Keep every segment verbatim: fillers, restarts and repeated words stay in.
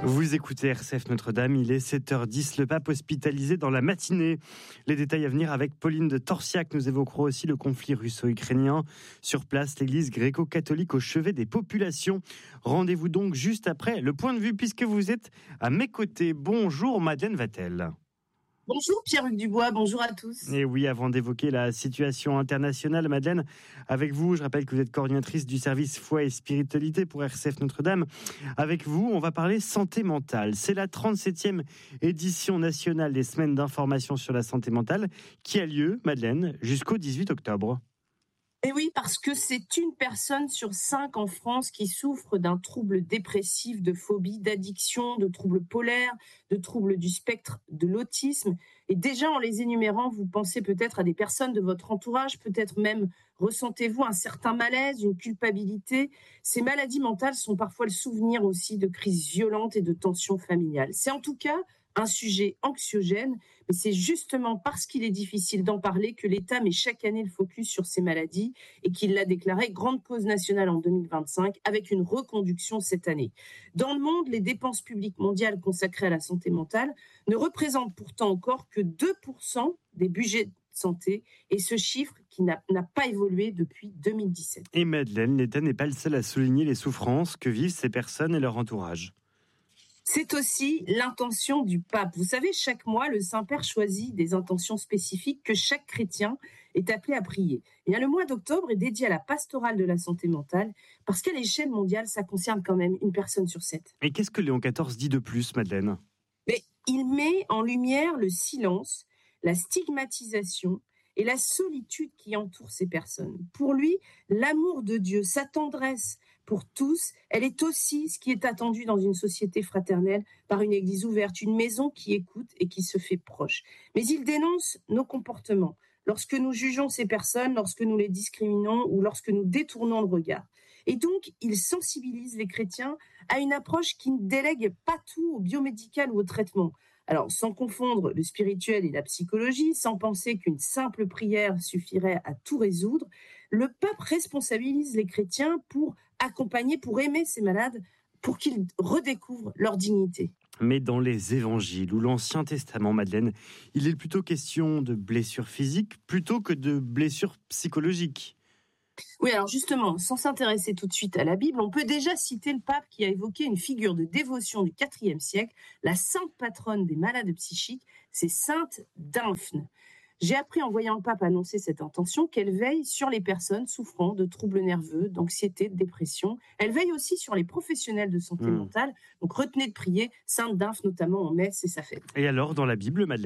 Vous écoutez R C F Notre-Dame, il est sept heures dix, le pape hospitalisé dans la matinée. Les détails à venir avec Pauline de Torsiac. Nous évoquerons aussi le conflit russo-ukrainien. Sur place, l'église gréco-catholique au chevet des populations. Rendez-vous donc juste après le point de vue puisque vous êtes à mes côtés. Bonjour Madeleine Vatel. Bonjour Pierre-Hugues Dubois, bonjour à tous. Et oui, avant d'évoquer la situation internationale, Madeleine, avec vous, je rappelle que vous êtes coordinatrice du service foi et spiritualité pour R C F Notre-Dame. Avec vous, on va parler santé mentale. C'est la trente-septième édition nationale des semaines d'information sur la santé mentale qui a lieu, Madeleine, jusqu'au dix-huit octobre. Et oui, parce que c'est une personne sur cinq en France qui souffre d'un trouble dépressif, de phobie, d'addiction, de troubles polaires, de troubles du spectre de l'autisme. Et déjà, en les énumérant, vous pensez peut-être à des personnes de votre entourage, peut-être même ressentez-vous un certain malaise, une culpabilité. Ces maladies mentales sont parfois le souvenir aussi de crises violentes et de tensions familiales. C'est en tout cas un sujet anxiogène, mais c'est justement parce qu'il est difficile d'en parler que l'État met chaque année le focus sur ces maladies et qu'il l'a déclaré grande cause nationale en deux mille vingt-cinq avec une reconduction cette année. Dans le monde, les dépenses publiques mondiales consacrées à la santé mentale ne représentent pourtant encore que deux pour cent des budgets de santé et ce chiffre qui n'a, n'a pas évolué depuis deux mille dix-sept. Et Madeleine, l'État n'est pas le seul à souligner les souffrances que vivent ces personnes et leur entourage. C'est aussi l'intention du pape. Vous savez, chaque mois, le Saint-Père choisit des intentions spécifiques que chaque chrétien est appelé à prier. Et bien, le mois d'octobre est dédié à la pastorale de la santé mentale parce qu'à l'échelle mondiale, ça concerne quand même une personne sur sept. Et qu'est-ce que Léon quatorze dit de plus, Madeleine ? Mais il met en lumière le silence, la stigmatisation et la solitude qui entoure ces personnes. Pour lui, l'amour de Dieu, sa tendresse pour tous, elle est aussi ce qui est attendu dans une société fraternelle par une église ouverte, une maison qui écoute et qui se fait proche. Mais il dénonce nos comportements lorsque nous jugeons ces personnes, lorsque nous les discriminons ou lorsque nous détournons le regard. Et donc, il sensibilise les chrétiens à une approche qui ne délègue pas tout au biomédical ou au traitement. Alors, sans confondre le spirituel et la psychologie, sans penser qu'une simple prière suffirait à tout résoudre, le pape responsabilise les chrétiens pour accompagner, pour aimer ces malades, pour qu'ils redécouvrent leur dignité. Mais dans les évangiles ou l'Ancien Testament, Madeleine, il est plutôt question de blessures physiques plutôt que de blessures psychologiques. Oui, alors justement, sans s'intéresser tout de suite à la Bible, on peut déjà citer le pape qui a évoqué une figure de dévotion du quatrième siècle, la sainte patronne des malades psychiques, c'est sainte Daphne. J'ai appris en voyant le pape annoncer cette intention qu'elle veille sur les personnes souffrant de troubles nerveux, d'anxiété, de dépression. Elle veille aussi sur les professionnels de santé mmh. mentale. Donc retenez de prier sainte Daphne, notamment en mai, c'est sa fête. Et alors, dans la Bible, Madeleine ?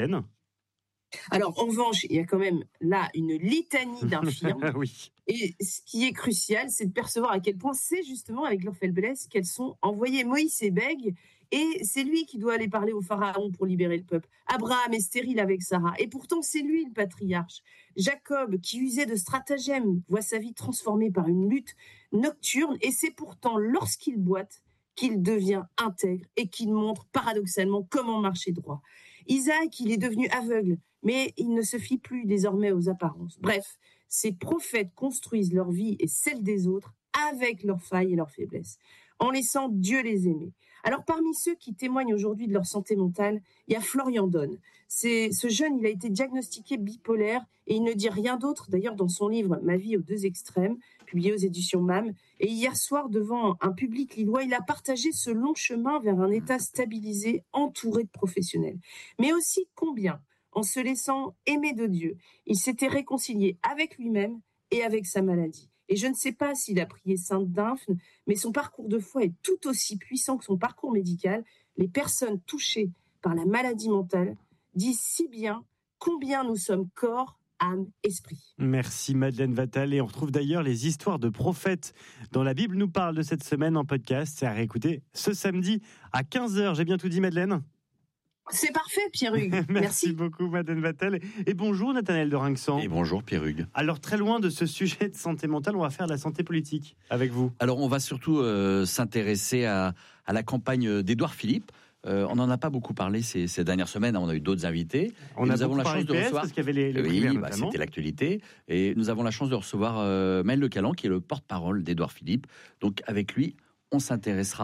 Alors, en revanche, il y a quand même là une litanie d'infirmes. Oui. Et ce qui est crucial, c'est de percevoir à quel point c'est justement avec leur faiblesse qu'elles sont envoyées. Moïse est bègue et c'est lui qui doit aller parler au pharaon pour libérer le peuple. Abraham est stérile avec Sarah et pourtant c'est lui le patriarche. Jacob, qui usait de stratagèmes, voit sa vie transformée par une lutte nocturne et c'est pourtant lorsqu'il boite qu'il devient intègre et qu'il montre paradoxalement comment marcher droit. Isaac, il est devenu aveugle, mais il ne se fie plus désormais aux apparences. Bref, ces prophètes construisent leur vie et celle des autres avec leurs failles et leurs faiblesses, en laissant Dieu les aimer. Alors parmi ceux qui témoignent aujourd'hui de leur santé mentale, il y a Florian Donne. C'est, ce jeune, il a été diagnostiqué bipolaire et il ne dit rien d'autre, d'ailleurs dans son livre « Ma vie aux deux extrêmes », publié aux éditions M A M. Et hier soir, devant un public lillois, il a partagé ce long chemin vers un état stabilisé, entouré de professionnels. Mais aussi combien, en se laissant aimer de Dieu, il s'était réconcilié avec lui-même et avec sa maladie. Et je ne sais pas s'il a prié sainte Daphne, mais son parcours de foi est tout aussi puissant que son parcours médical. Les personnes touchées par la maladie mentale disent si bien combien nous sommes corps, âme, esprit. Merci Madeleine Vatel. Et on retrouve d'ailleurs les histoires de prophètes dont la Bible nous parle de cette semaine en podcast. C'est à réécouter ce samedi à quinze heures. J'ai bien tout dit, Madeleine ? C'est parfait, Pierre-Hugues. Merci, Merci beaucoup, Madeleine Vatel. Et bonjour, Nathanaël de Rinxan. Et bonjour, Pierre-Hugues. Alors, très loin de ce sujet de santé mentale, on va faire de la santé politique avec vous. Alors, on va surtout euh, s'intéresser à, à la campagne d'Édouard Philippe. Euh, on n'en a pas beaucoup parlé ces, ces dernières semaines. On a eu d'autres invités. On et a nous avons la chance de recevoir. Parce qu'il y avait les, les oui, bah, c'était l'actualité. Et nous avons la chance de recevoir euh, Maël Le Callan, qui est le porte-parole d'Édouard Philippe. Donc, avec lui, on s'intéressera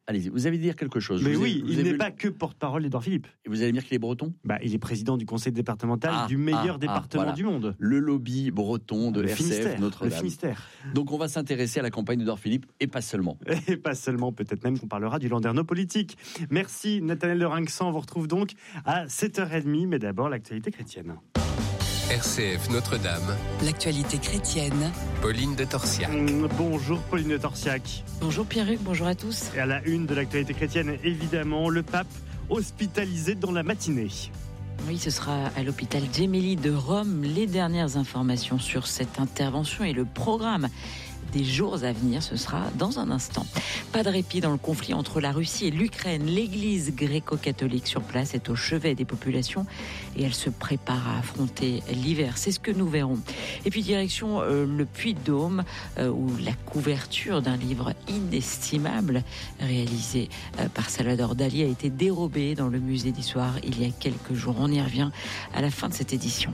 Allez-y, vous allez dire quelque chose. Mais vous oui, avez, vous il avez n'est vu... pas que porte-parole d'Édouard Philippe. Et vous allez me dire qu'il est breton ? Bah, il est président du conseil départemental ah, du meilleur ah, département ah, voilà. du monde. Le lobby breton de le R C F Finistère, Notre-Dame. Le Finistère. Donc on va s'intéresser à la campagne d'Édouard Philippe et pas seulement. Et pas seulement, peut-être même qu'on parlera du landerneau politique. Merci Nathanaël de Rinxan, on vous retrouve donc à sept heures trente, mais d'abord l'actualité chrétienne. R C F Notre-Dame. L'actualité chrétienne. Pauline de Torsiac. Bonjour Pauline de Torsiac. Bonjour Pierruc, bonjour à tous. Et à la une de l'actualité chrétienne, évidemment, le pape hospitalisé dans la matinée. Oui, ce sera à l'hôpital Gemelli de Rome. Les dernières informations sur cette intervention et le programme des jours à venir, ce sera dans un instant. Pas de répit dans le conflit entre la Russie et l'Ukraine. L'église gréco-catholique sur place est au chevet des populations et elle se prépare à affronter l'hiver. C'est ce que nous verrons. Et puis direction euh, le Puy-de-Dôme euh, où la couverture d'un livre inestimable réalisé euh, par Salvador Dali a été dérobée dans le musée d'histoire il y a quelques jours. On y revient à la fin de cette édition.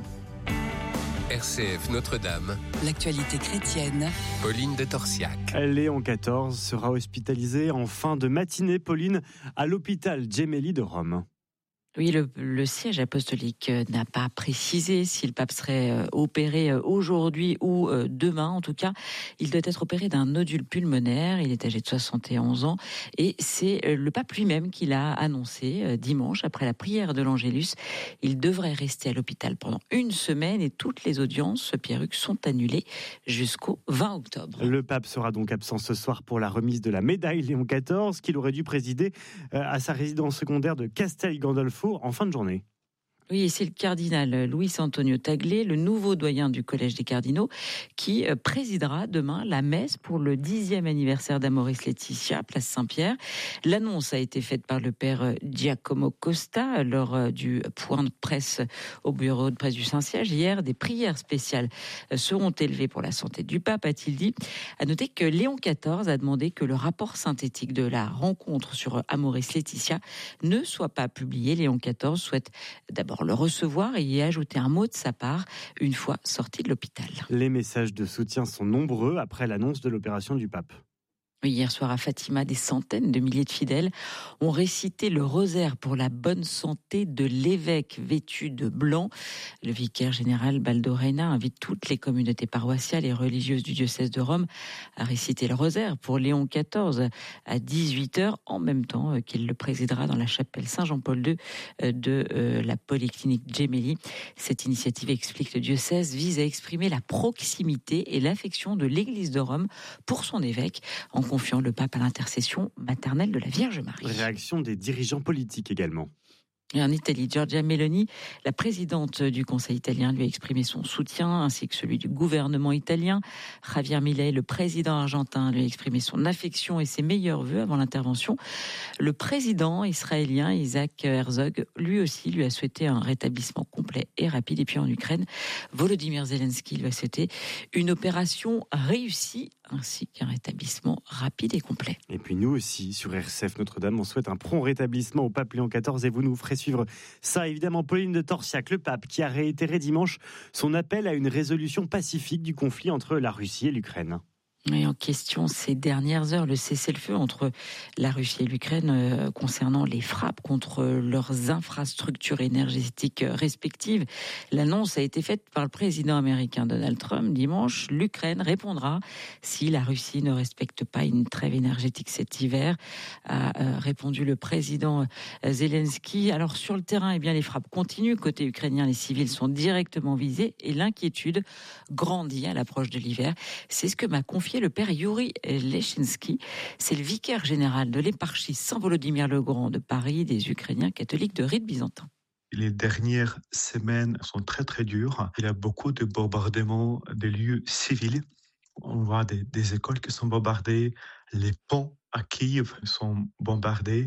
R C F Notre-Dame. L'actualité chrétienne. Pauline de Torsiac. Léon quatorze sera hospitalisé en fin de matinée, Pauline, à l'hôpital Gemelli de Rome. Oui, le, le siège apostolique n'a pas précisé si le pape serait opéré aujourd'hui ou demain. En tout cas, il doit être opéré d'un nodule pulmonaire. Il est âgé de soixante et onze ans et c'est le pape lui-même qui l'a annoncé dimanche après la prière de l'Angélus. Il devrait rester à l'hôpital pendant une semaine et toutes les audiences, Pierruc, sont annulées jusqu'au vingt octobre. Le pape sera donc absent ce soir pour la remise de la médaille Léon quatorze qu'il aurait dû présider à sa résidence secondaire de Castel Gandolfo en fin de journée. Oui, et c'est le cardinal Luis Antonio Tagle, le nouveau doyen du Collège des cardinaux, qui présidera demain la messe pour le dixième anniversaire d'Amoris Laetitia, place Saint-Pierre. L'annonce a été faite par le père Giacomo Costa lors du point de presse au bureau de presse du Saint-Siège. Hier, des prières spéciales seront élevées pour la santé du pape, a-t-il dit. À noter que Léon quatorze a demandé que le rapport synthétique de la rencontre sur Amoris Laetitia ne soit pas publié. Léon quatorze souhaite d'abord le recevoir et y ajouter un mot de sa part une fois sorti de l'hôpital. Les messages de soutien sont nombreux après l'annonce de l'opération du pape. Hier soir à Fatima, des centaines de milliers de fidèles ont récité le rosaire pour la bonne santé de l'évêque vêtu de blanc. Le vicaire général Baldo Reina invite toutes les communautés paroissiales et religieuses du diocèse de Rome à réciter le rosaire pour Léon quatorze à dix-huit heures, en même temps qu'il le présidera dans la chapelle Saint-Jean-Paul deux de la polyclinique Gemelli. Cette initiative, explique le diocèse, vise à exprimer la proximité et l'affection de l'Église de Rome pour son évêque, en confiant le pape à l'intercession maternelle de la Vierge Marie. Réaction des dirigeants politiques également. Et en Italie, Giorgia Meloni, la présidente du Conseil italien, lui a exprimé son soutien, ainsi que celui du gouvernement italien. Javier Milei, le président argentin, lui a exprimé son affection et ses meilleurs vœux avant l'intervention. Le président israélien, Isaac Herzog, lui aussi, lui a souhaité un rétablissement complet et rapide. Et puis en Ukraine, Volodymyr Zelensky lui a souhaité une opération réussie, ainsi qu'un rétablissement rapide et complet. Et puis nous aussi, sur R C F Notre-Dame, on souhaite un prompt rétablissement au pape Léon quatorze et vous nous ferez suivre ça, évidemment. Pauline de Torsiac, le pape, qui a réitéré dimanche son appel à une résolution pacifique du conflit entre la Russie et l'Ukraine. Et en question ces dernières heures, le cessez-le-feu entre la Russie et l'Ukraine euh, concernant les frappes contre leurs infrastructures énergétiques respectives. L'annonce a été faite par le président américain Donald Trump dimanche. L'Ukraine répondra si la Russie ne respecte pas une trêve énergétique cet hiver, a euh, répondu le président Zelensky. Alors sur le terrain, eh bien, les frappes continuent. Côté ukrainien, les civils sont directement visés et l'inquiétude grandit à l'approche de l'hiver. C'est ce que m'a confié le père Yuri Lechinsky, c'est le vicaire général de l'éparchie Saint-Volodymyr le Grand de Paris des Ukrainiens catholiques de rite byzantin. Les dernières semaines sont très très dures. Il y a beaucoup de bombardements des lieux civils. On voit des, des écoles qui sont bombardées, les ponts à Kiev sont bombardés.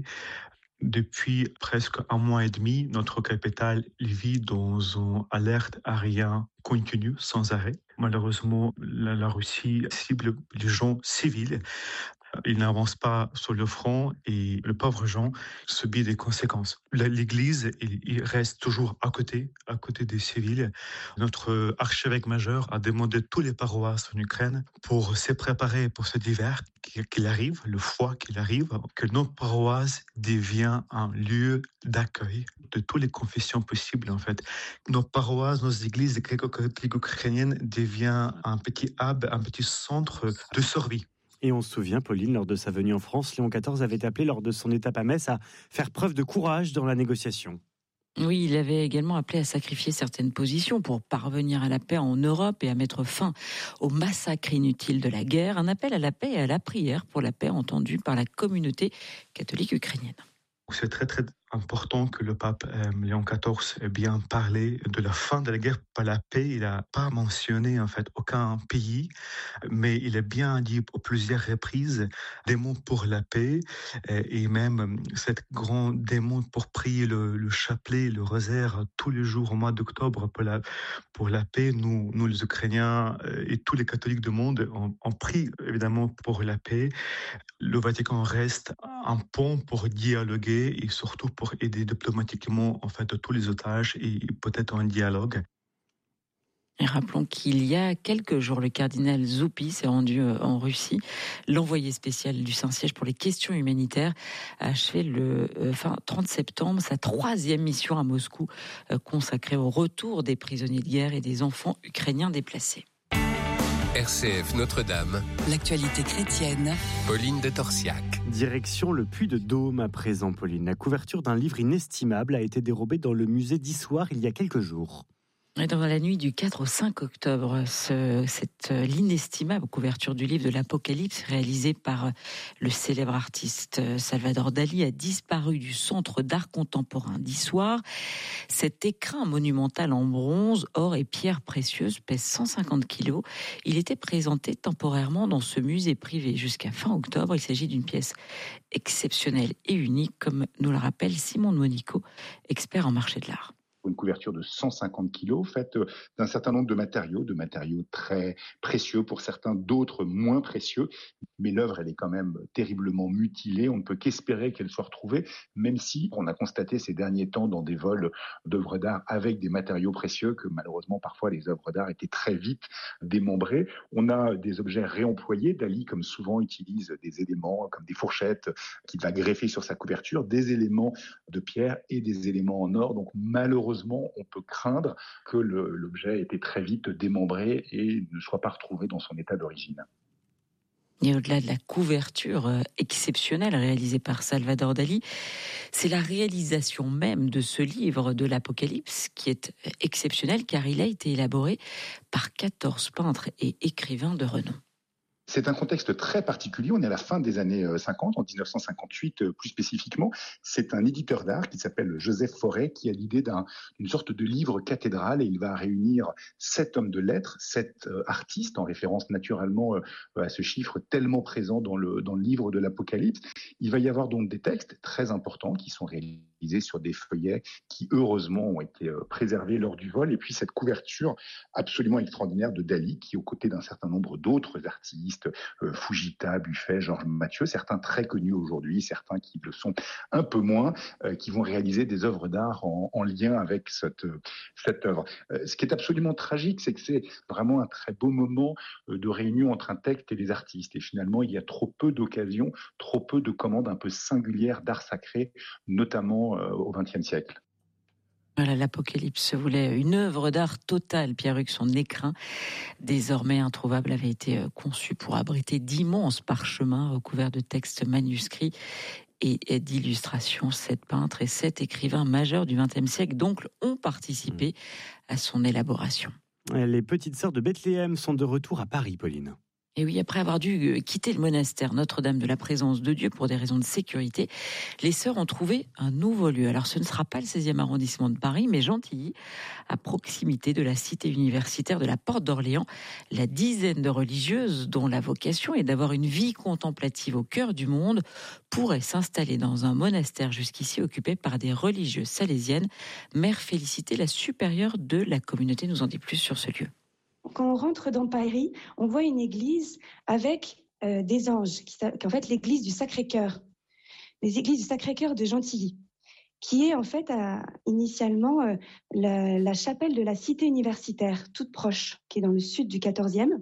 Depuis presque un mois et demi, notre capitale vit dans une alerte aérienne continue, sans arrêt. Malheureusement, la, la Russie cible les gens civils. Il n'avance pas sur le front et le pauvre Jean subit des conséquences. L'Église, il reste toujours à côté, à côté des civils. Notre archevêque majeur a demandé à tous les paroisses en Ukraine pour se préparer pour cet hiver qu'il arrive, le froid qu'il arrive, que nos paroisses deviennent un lieu d'accueil de toutes les confessions possibles en fait. Nos paroisses, nos églises gréco-catholiques ukrainiennes deviennent un petit hub, un petit centre de survie. Et on se souvient, Pauline, lors de sa venue en France, Léon quatorze avait appelé lors de son étape à Metz à faire preuve de courage dans la négociation. Oui, il avait également appelé à sacrifier certaines positions pour parvenir à la paix en Europe et à mettre fin au massacre inutile de la guerre. Un appel à la paix et à la prière pour la paix entendu par la communauté catholique ukrainienne. C'est très très important que le pape euh, Léon quatorze ait bien parlé de la fin de la guerre par la paix. Il n'a pas mentionné en fait aucun pays, mais il a bien dit à plusieurs reprises des mots pour la paix euh, et même cette grande démon pour prier le, le chapelet, le rosaire tous les jours au mois d'octobre pour la, pour la paix. Nous, nous les Ukrainiens euh, et tous les catholiques du monde, on, on prie évidemment pour la paix. Le Vatican reste un pont pour dialoguer et surtout pour aider diplomatiquement en fait tous les otages et peut-être un dialogue. Et rappelons qu'il y a quelques jours, le cardinal Zuppi s'est rendu en Russie. L'envoyé spécial du Saint-Siège pour les questions humanitaires a achevé le fin trente septembre sa troisième mission à Moscou, consacrée au retour des prisonniers de guerre et des enfants ukrainiens déplacés. R C F Notre-Dame. L'actualité chrétienne. Pauline de Torsiac. Direction le Puy de Dôme à présent, Pauline. La couverture d'un livre inestimable a été dérobée dans le musée d'Issoire il y a quelques jours. Et dans la nuit du quatre au cinq octobre, ce, cette, l'inestimable couverture du livre de l'Apocalypse réalisée par le célèbre artiste Salvador Dali a disparu du centre d'art contemporain d'Issoire. Cet écrin monumental en bronze, or et pierres précieuses pèse cent cinquante kilos. Il était présenté temporairement dans ce musée privé jusqu'à fin octobre. Il s'agit d'une pièce exceptionnelle et unique, comme nous le rappelle Simon de Monico, expert en marché de l'art. Une couverture de cent cinquante kilos faite d'un certain nombre de matériaux, de matériaux très précieux pour certains, d'autres moins précieux. Mais l'œuvre, elle est quand même terriblement mutilée. On ne peut qu'espérer qu'elle soit retrouvée, même si on a constaté ces derniers temps dans des vols d'œuvres d'art avec des matériaux précieux que malheureusement parfois les œuvres d'art étaient très vite démembrées. On a des objets réemployés. Dali, comme souvent, utilise des éléments comme des fourchettes qu'il va greffer sur sa couverture, des éléments de pierre et des éléments en or. Donc malheureusement, on peut craindre que le, l'objet ait été très vite démembré et ne soit pas retrouvé dans son état d'origine. Et au-delà de la couverture exceptionnelle réalisée par Salvador Dali, c'est la réalisation même de ce livre de l'Apocalypse qui est exceptionnelle car il a été élaboré par quatorze peintres et écrivains de renom. C'est un contexte très particulier. On est à la fin des années cinquante, en dix-neuf cent cinquante-huit plus spécifiquement. C'est un éditeur d'art qui s'appelle Joseph Fauré qui a l'idée d'un, d'une sorte de livre cathédrale et il va réunir sept hommes de lettres, sept euh, artistes, en référence naturellement euh, à ce chiffre tellement présent dans le, dans le livre de l'Apocalypse. Il va y avoir donc des textes très importants qui sont réalisés sur des feuillets qui heureusement ont été euh, préservés lors du vol et puis cette couverture absolument extraordinaire de Dali qui, aux côtés d'un certain nombre d'autres artistes, Euh, Fujita, Buffet, Georges Mathieu, certains très connus aujourd'hui, certains qui le sont un peu moins, euh, qui vont réaliser des œuvres d'art en, en lien avec cette, cette œuvre. Euh, ce qui est absolument tragique, c'est que c'est vraiment un très beau moment euh, de réunion entre un texte et les artistes. Et finalement, il y a trop peu d'occasions, trop peu de commandes un peu singulières d'art sacré, notamment euh, au vingtième siècle. Voilà, l'Apocalypse voulait une œuvre d'art totale. Pierre-Hugues, son écrin, désormais introuvable, avait été conçu pour abriter d'immenses parchemins recouverts de textes manuscrits et d'illustrations. Sept peintres et sept écrivains majeurs du vingtième siècle, donc, ont participé à son élaboration. Les petites sœurs de Bethléem sont de retour à Paris, Pauline. Et oui, après avoir dû quitter le monastère Notre-Dame de la Présence de Dieu pour des raisons de sécurité, les sœurs ont trouvé un nouveau lieu. Alors ce ne sera pas le seizième arrondissement de Paris, mais Gentilly, à proximité de la cité universitaire de la Porte d'Orléans. La dizaine de religieuses, dont la vocation est d'avoir une vie contemplative au cœur du monde, pourraient s'installer dans un monastère jusqu'ici occupé par des religieuses salésiennes. Mère Félicité, la supérieure de la communauté, nous en dit plus sur ce lieu. Quand on rentre dans Paris, on voit une église avec euh, des Anges, qui, qui est en fait l'église du Sacré-Cœur, les églises du Sacré-Cœur de Gentilly, qui est en fait à, initialement euh, la, la chapelle de la cité universitaire, toute proche, qui est dans le sud du quatorzième.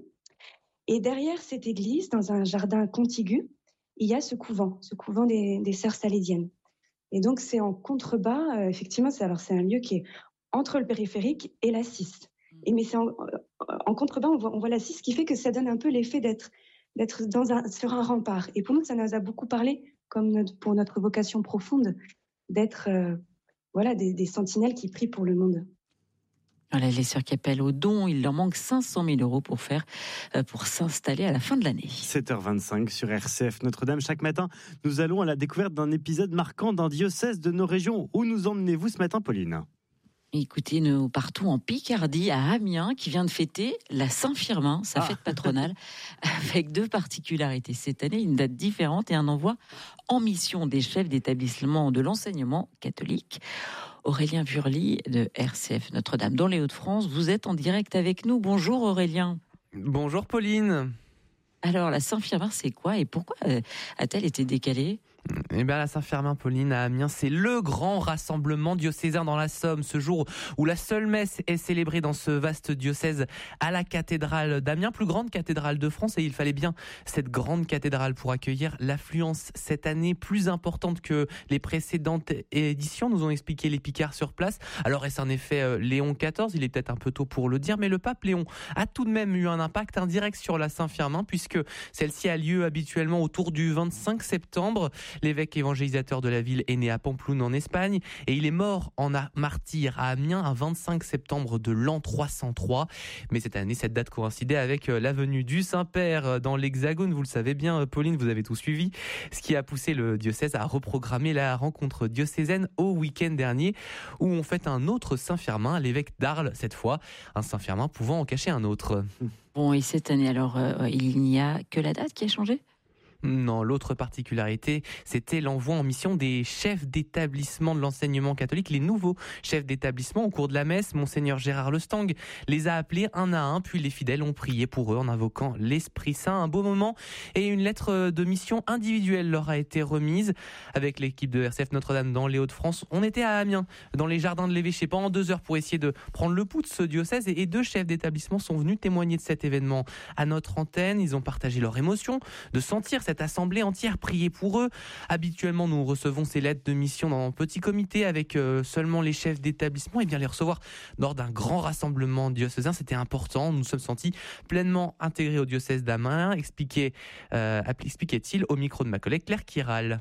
Et derrière cette église, dans un jardin contigu, il y a ce couvent, ce couvent des, des sœurs salésiennes. Et donc c'est en contrebas, euh, effectivement, c'est, alors c'est un lieu qui est entre le périphérique et la Cisse. Et mais c'est en, en contrebas, on voit, on voit la Cisse, ce qui fait que ça donne un peu l'effet d'être, d'être dans un, sur un rempart. Et pour nous, ça nous a beaucoup parlé, comme notre, pour notre vocation profonde, d'être euh, voilà, des, des sentinelles qui prient pour le monde. Voilà, les sœurs qui appellent au don, il leur manque cinq cent mille euros pour faire, euh, pour s'installer à la fin de l'année. sept heures vingt-cinq sur R C F Notre-Dame. Chaque matin, nous allons à la découverte d'un épisode marquant d'un diocèse de nos régions. Où nous emmenez-vous ce matin, Pauline ? Écoutez, nous partons en Picardie, à Amiens, qui vient de fêter la Saint-Firmin, sa ah. fête patronale, avec deux particularités. Cette année, une date différente et un envoi en mission des chefs d'établissement de l'enseignement catholique. Aurélien Vurly de R C F Notre-Dame dans les Hauts-de-France, vous êtes en direct avec nous. Bonjour Aurélien. Bonjour Pauline. Alors la Saint-Firmin, c'est quoi et pourquoi a-t-elle été décalée ? Eh bien, la Saint-Firmin, Pauline, à Amiens, c'est le grand rassemblement diocésain dans la Somme, ce jour où la seule messe est célébrée dans ce vaste diocèse à la cathédrale d'Amiens, plus grande cathédrale de France, et il fallait bien cette grande cathédrale pour accueillir l'affluence cette année plus importante que les précédentes éditions, nous ont expliqué les Picards sur place. Alors, est-ce un effet euh, Léon quatorze ? Il est peut-être un peu tôt pour le dire, mais le pape Léon a tout de même eu un impact indirect sur la Saint-Firmin, puisque celle-ci a lieu habituellement autour du vingt-cinq septembre. L'évêque évangélisateur de la ville est né à Pampelune en Espagne et il est mort en martyr à Amiens un vingt-cinq septembre de l'an trois cent trois. Mais cette année, cette date coïncidait avec la venue du Saint-Père dans l'Hexagone. Vous le savez bien, Pauline, vous avez tout suivi. Ce qui a poussé le diocèse à reprogrammer la rencontre diocésaine au week-end dernier où on fête un autre Saint-Firmin, l'évêque d'Arles cette fois. Un Saint-Firmin pouvant en cacher un autre. Bon, et cette année, alors, euh, il n'y a que la date qui a changé ? Non, l'autre particularité, c'était l'envoi en mission des chefs d'établissement de l'enseignement catholique. Les nouveaux chefs d'établissement, au cours de la messe, Monseigneur Gérard Lestang les a appelés un à un, puis les fidèles ont prié pour eux en invoquant l'Esprit Saint. Un beau moment et une lettre de mission individuelle leur a été remise. Avec l'équipe de R C F Notre-Dame dans les Hauts-de-France, on était à Amiens, dans les jardins de l'évêché, pendant deux heures pour essayer de prendre le pouls de ce diocèse. Et deux chefs d'établissement sont venus témoigner de cet événement à notre antenne. Ils ont partagé leur émotion de sentir cette assemblée entière prier pour eux. Habituellement, nous recevons ces lettres de mission dans un petit comité avec euh, seulement les chefs d'établissement. Et bien les recevoir lors d'un grand rassemblement diocésain, c'était important. Nous nous sommes sentis pleinement intégrés au diocèse d'Amiens, expliquait, euh, expliquait-il au micro de ma collègue Claire Kiral.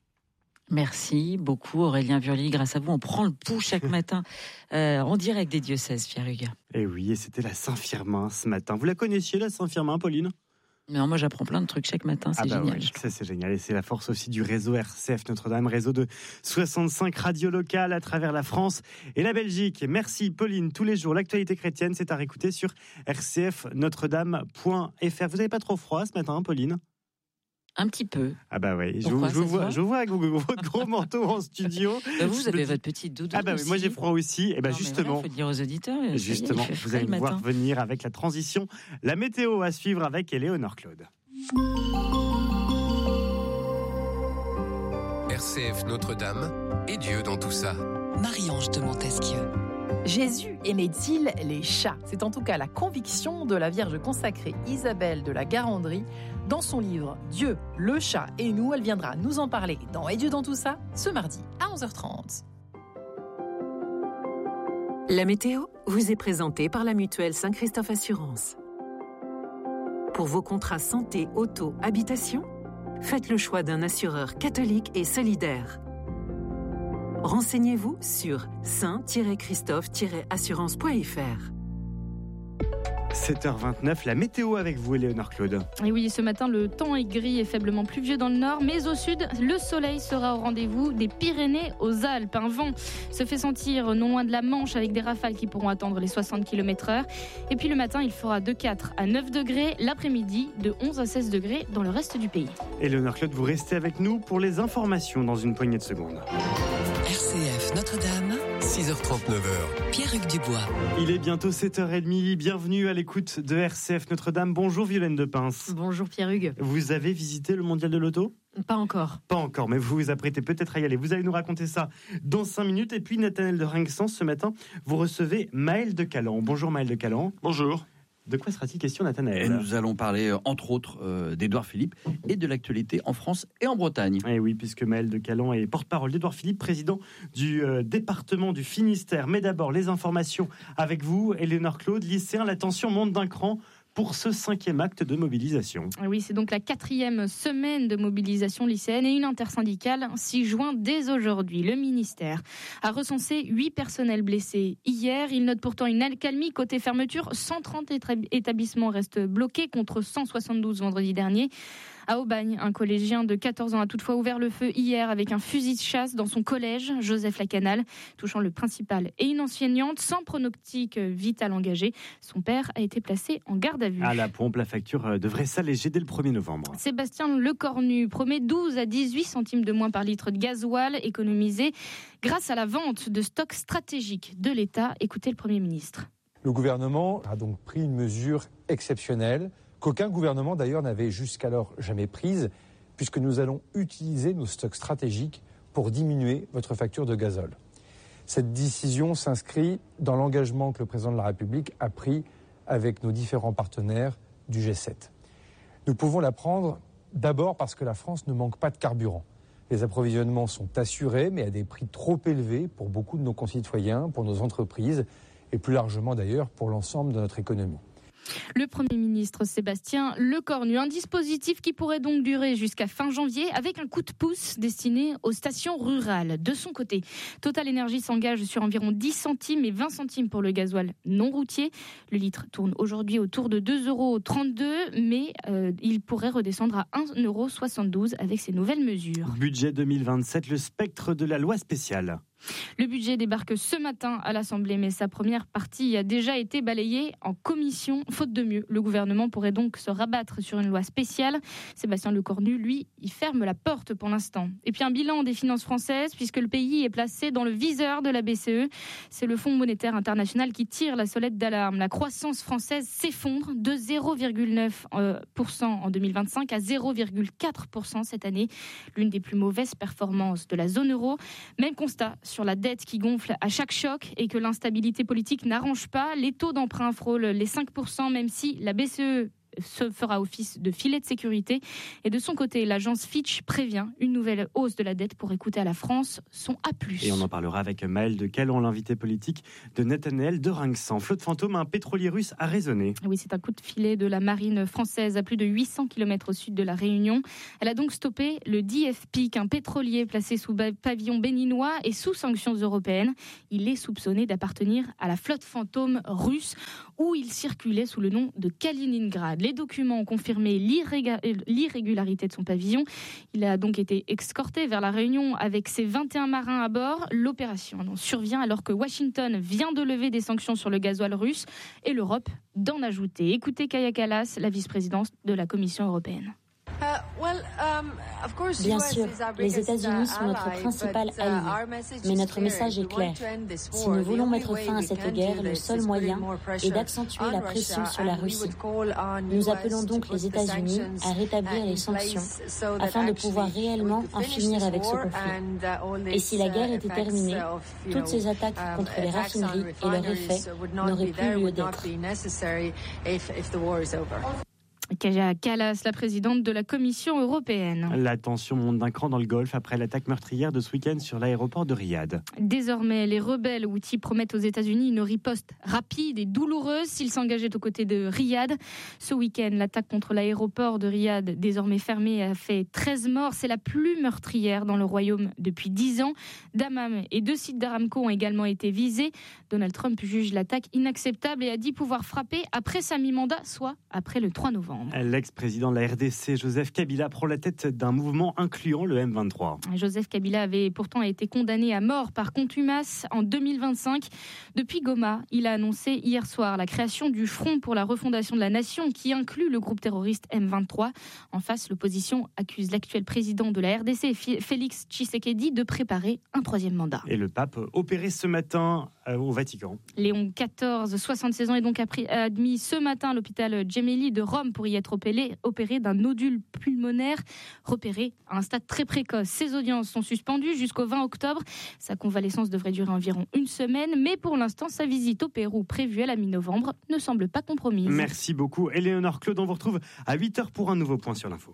Merci beaucoup Aurélien Vurly. Grâce à vous, on prend le pouls chaque matin euh, en direct des diocèses, Pierre Hugues. Et oui, et c'était la Saint-Firmin ce matin. Vous la connaissiez, la Saint-Firmin, Pauline ? Non, moi j'apprends plein de trucs chaque matin, c'est ah bah génial. Ouais, ça c'est génial et c'est la force aussi du réseau R C F Notre-Dame, réseau de soixante-cinq radios locales à travers la France et la Belgique. Merci Pauline, tous les jours l'actualité chrétienne c'est à réécouter sur r c f notre dame point f r. Vous n'avez pas trop froid ce matin, Pauline ? Un petit peu. Ah bah oui, je, Pourquoi, je, vous vois, je vous vois avec votre gros manteau en studio. Bah vous, vous avez votre petite doudoune. Ah bah oui, moi j'ai froid aussi. Et bah non, justement, il faut dire aux auditeurs. Justement, il vous allez me voir venir avec la transition, la météo à suivre avec Éléonore Claude. R C F Notre-Dame et Dieu dans tout ça. Marie-Ange de Montesquieu. Jésus aimait-il les chats ? C'est en tout cas la conviction de la Vierge consacrée Isabelle de la Garandrie dans son livre « Dieu, le chat et nous ». Elle viendra nous en parler dans « Et Dieu dans tout ça » ce mardi à onze heures trente. La météo vous est présentée par la mutuelle Saint-Christophe Assurance. Pour vos contrats santé, auto, habitation, faites le choix d'un assureur catholique et solidaire. Renseignez-vous sur saint tiret christophe tiret assurance point f r. sept heures vingt-neuf, la météo avec vous, Éléonore Claude. Et oui, ce matin, le temps est gris et faiblement pluvieux dans le nord, mais au sud, le soleil sera au rendez-vous des Pyrénées aux Alpes. Un vent se fait sentir non loin de la Manche avec des rafales qui pourront atteindre les soixante kilomètres heure. Et puis le matin, il fera de quatre à neuf degrés, l'après-midi de onze à seize degrés dans le reste du pays. Éléonore Claude, vous restez avec nous pour les informations dans une poignée de secondes. R C F Notre-Dame. six heures trente, neuf heures. Pierre-Hugues Dubois. Il est bientôt sept heures trente. Bienvenue à l'écoute de R C F Notre-Dame. Bonjour Violaine de Pince. Bonjour Pierre-Hugues. Vous avez visité le mondial de l'auto ? Pas encore. Pas encore, mais vous vous apprêtez peut-être à y aller. Vous allez nous raconter ça dans cinq minutes. Et puis, Nathanaël de Rinxan, ce matin, vous recevez Maël de Calan. Bonjour Maël de Calan. Bonjour. De quoi sera-t-il question, Nathanaël ? Et nous allons parler, entre autres, euh, d'Édouard Philippe et de l'actualité en France et en Bretagne. Et oui, puisque Maël de Calan est porte-parole d'Édouard Philippe, président du euh, département du Finistère. Mais d'abord, les informations avec vous, Éléonore Claude, lycéen. La tension monte d'un cran pour ce cinquième acte de mobilisation. Oui, c'est donc la quatrième semaine de mobilisation lycéenne et une intersyndicale s'y joint dès aujourd'hui. Le ministère a recensé huit personnels blessés hier. Il note pourtant une accalmie côté fermeture. cent trente établissements restent bloqués contre cent soixante-douze vendredi dernier. À Aubagne, un collégien de quatorze ans a toutefois ouvert le feu hier avec un fusil de chasse dans son collège, Joseph Lacanal, touchant le principal et une enseignante sans pronostic vital engagé. Son père a été placé en garde à vue. À la pompe, la facture devrait s'alléger dès le premier novembre. Sébastien Lecornu promet douze à dix-huit centimes de moins par litre de gasoil économisé grâce à la vente de stocks stratégiques de l'État. Écoutez le Premier ministre. Le gouvernement a donc pris une mesure exceptionnelle qu'aucun gouvernement d'ailleurs n'avait jusqu'alors jamais prise, puisque nous allons utiliser nos stocks stratégiques pour diminuer votre facture de gazole. Cette décision s'inscrit dans l'engagement que le président de la République a pris avec nos différents partenaires du G sept. Nous pouvons la prendre d'abord parce que la France ne manque pas de carburant. Les approvisionnements sont assurés, mais à des prix trop élevés pour beaucoup de nos concitoyens, pour nos entreprises et plus largement d'ailleurs pour l'ensemble de notre économie. Le Premier ministre Sébastien Lecornu, un dispositif qui pourrait donc durer jusqu'à fin janvier avec un coup de pouce destiné aux stations rurales. De son côté, Total Energy s'engage sur environ dix centimes et vingt centimes pour le gasoil non routier. Le litre tourne aujourd'hui autour de deux euros trente-deux, mais euh, il pourrait redescendre à un euro soixante-douze avec ces nouvelles mesures. Budget deux mille vingt-sept, le spectre de la loi spéciale. Le budget débarque ce matin à l'Assemblée, mais sa première partie a déjà été balayée en commission, faute de mieux. Le gouvernement pourrait donc se rabattre sur une loi spéciale. Sébastien Lecornu, lui, il ferme la porte pour l'instant. Et puis un bilan des finances françaises, puisque le pays est placé dans le viseur de la B C E. C'est le Fonds monétaire international qui tire la sonnette d'alarme. La croissance française s'effondre de zéro virgule neuf pour cent en deux mille vingt-cinq à zéro virgule quatre pour cent cette année. L'une des plus mauvaises performances de la zone euro. Même constat sur la dette qui gonfle à chaque choc et que l'instabilité politique n'arrange pas. Les taux d'emprunt frôlent les cinq pour cent, même si la B C E se fera office de filet de sécurité. Et de son côté, l'agence Fitch prévient une nouvelle hausse de la dette pourrait coûter à la France son A plus. Et on en parlera avec Maël de Calan, l'invité politique de Nathanaël de Rinxan. Flotte fantôme, un pétrolier russe a résonné. Oui, c'est un coup de filet de la marine française à plus de huit cents kilomètres au sud de la Réunion. Elle a donc stoppé le D F Peak, un pétrolier placé sous pavillon béninois et sous sanctions européennes. Il est soupçonné d'appartenir à la flotte fantôme russe où il circulait sous le nom de Kaliningrad. Les documents ont confirmé l'irrégularité de son pavillon. Il a donc été escorté vers la Réunion avec ses vingt et un marins à bord. L'opération survient alors que Washington vient de lever des sanctions sur le gasoil russe et l'Europe d'en ajouter. Écoutez Kaja Kallas, la vice-présidente de la Commission européenne. Bien sûr, les États-Unis sont notre principal allié, mais notre message est clair. Si nous voulons mettre fin à cette guerre, le seul moyen est d'accentuer la pression sur la Russie. Nous appelons donc les États-Unis à rétablir les sanctions afin de pouvoir réellement en finir avec ce conflit. Et si la guerre était terminée, toutes ces attaques contre les raffineries et leurs effets n'auraient plus lieu d'être. Kaja Kallas, la présidente de la Commission européenne. La tension monte d'un cran dans le Golfe après l'attaque meurtrière de ce week-end sur l'aéroport de Riyad. Désormais, les rebelles houthis promettent aux États-Unis une riposte rapide et douloureuse s'ils s'engageaient aux côtés de Riyad. Ce week-end, l'attaque contre l'aéroport de Riyad, désormais fermé, a fait treize morts. C'est la plus meurtrière dans le royaume depuis dix ans. Dammam et deux sites d'Aramco ont également été visés. Donald Trump juge l'attaque inacceptable et a dit pouvoir frapper après sa mi-mandat, soit après le trois novembre. L'ex-président de la R D C, Joseph Kabila, prend la tête d'un mouvement incluant le M vingt-trois. Joseph Kabila avait pourtant été condamné à mort par contumace en deux mille vingt-cinq. Depuis Goma, il a annoncé hier soir la création du Front pour la refondation de la nation qui inclut le groupe terroriste M vingt-trois. En face, l'opposition accuse l'actuel président de la R D C, Félix Tshisekedi, de préparer un troisième mandat. Et le pape opéré ce matin au Vatican. Léon quatorze, soixante-seize ans, est donc admis ce matin à l'hôpital Gemelli de Rome pour y être opéré, opéré d'un nodule pulmonaire repéré à un stade très précoce. Ses audiences sont suspendues jusqu'au vingt octobre. Sa convalescence devrait durer environ une semaine, mais pour l'instant, sa visite au Pérou prévue à la mi-novembre ne semble pas compromise. Merci beaucoup, Éléonore Claude. On vous retrouve à huit heures pour un nouveau point sur l'info.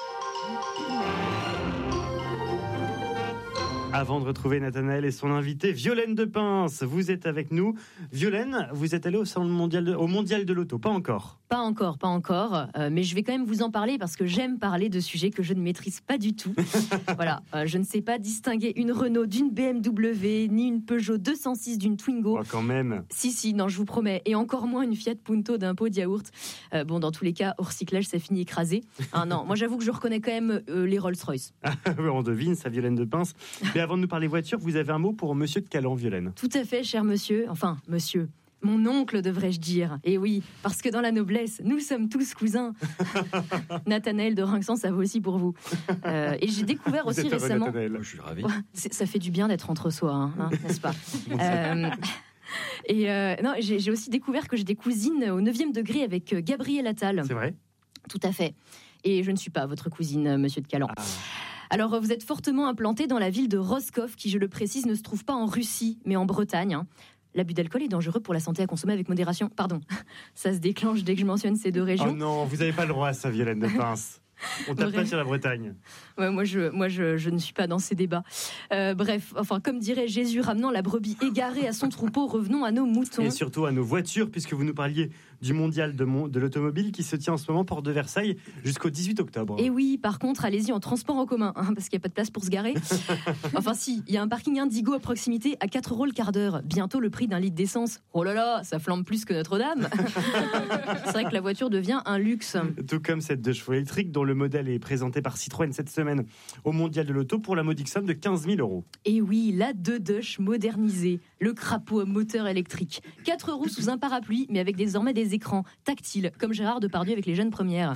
Avant de retrouver Nathanaël et son invité, Violaine Depince, vous êtes avec nous. Violaine, vous êtes allée au salon mondial de, au mondial de l'auto, pas encore. Pas encore, pas encore, euh, mais je vais quand même vous en parler parce que j'aime parler de sujets que je ne maîtrise pas du tout. Voilà, euh, je ne sais pas distinguer une Renault d'une B M W, ni une Peugeot deux cent six d'une Twingo. Oh, quand même. Si, si, non, je vous promets. Et encore moins une Fiat Punto d'un pot de yaourt. Euh, bon, dans tous les cas, au recyclage, ça finit écrasé. Ah non, moi j'avoue que je reconnais quand même euh, les Rolls-Royce. On devine, ça, Violaine Depince. Mais avant de nous parler voiture, vous avez un mot pour Monsieur de Calan, Violaine. Tout à fait, cher monsieur. Enfin, monsieur. Mon oncle, devrais-je dire. Et oui, parce que dans la noblesse, nous sommes tous cousins. Nathanaël de Rinxan, ça vaut aussi pour vous. Euh, et j'ai découvert vous aussi récemment... Je suis ravi. Ouais, ça fait du bien d'être entre soi, hein, hein, n'est-ce pas euh, Et euh, non, j'ai, j'ai aussi découvert que j'ai des cousines au neuvième degré avec Gabriel Attal. C'est vrai ? Tout à fait. Et je ne suis pas votre cousine, monsieur de Calan. Ah. Alors, vous êtes fortement implanté dans la ville de Roscoff, qui, je le précise, ne se trouve pas en Russie, mais en Bretagne. Hein. L'abus d'alcool est dangereux pour la santé à consommer avec modération. Pardon, ça se déclenche dès que je mentionne ces deux régions. Oh non, vous n'avez pas le droit à ça, Violaine Depince. On tape pas sur la Bretagne. Ouais, moi, je, moi je, je ne suis pas dans ces débats. Euh, bref, enfin, comme dirait Jésus, ramenant la brebis égarée à son troupeau, revenons à nos moutons. Et surtout à nos voitures, puisque vous nous parliez du mondial de, mon, de l'automobile qui se tient en ce moment porte de Versailles jusqu'au dix-huit octobre. Et oui, par contre, allez-y en transport en commun, hein, parce qu'il n'y a pas de place pour se garer. Enfin si, il y a un parking Indigo à proximité à quatre euros le quart d'heure. Bientôt le prix d'un litre d'essence. Oh là là, ça flambe plus que Notre-Dame. C'est vrai que la voiture devient un luxe. Tout comme cette deux chevaux électrique dont le modèle est présenté par Citroën cette semaine au mondial de l'auto pour la modique somme de quinze mille euros. Et oui, la deux Dush modernisée, le crapaud à moteur électrique. Quatre roues sous un parapluie, mais avec désormais des écrans tactiles, comme Gérard Depardieu avec les jeunes premières.